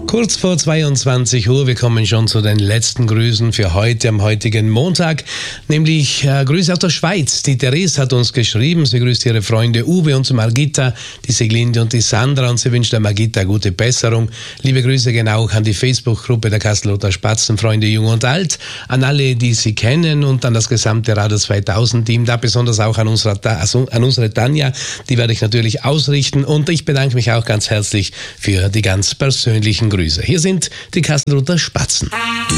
Kurz vor 22 Uhr, wir kommen schon zu den letzten Grüßen für heute, am heutigen Montag, nämlich Grüße aus der Schweiz. Die Therese hat uns geschrieben, sie grüßt ihre Freunde Uwe und Margita, die Siglinde und die Sandra, und sie wünscht der Margita gute Besserung. Liebe Grüße gehen auch an die Facebook-Gruppe der Kastelruther Spatzenfreunde Jung und Alt, an alle, die sie kennen, und an das gesamte Radio 2000-Team, da besonders auch an unsere Tanja, die werde ich natürlich ausrichten, und ich bedanke mich auch ganz herzlich für die ganz persönlichen Grüße. Hier sind die Kastelruther Spatzen.